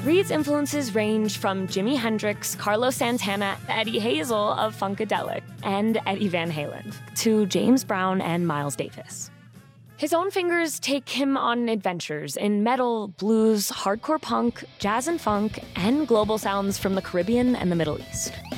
Reed's influences range from Jimi Hendrix, Carlos Santana, Eddie Hazel of Funkadelic, and Eddie Van Halen, to James Brown and Miles Davis. His own fingers take him on adventures in metal, blues, hardcore punk, jazz and funk, and global sounds from the Caribbean and the Middle East.